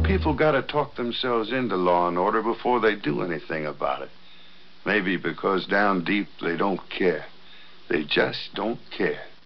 People gotta talk themselves into law and order before they do anything about it. Maybe because down deep they don't care. They just don't care.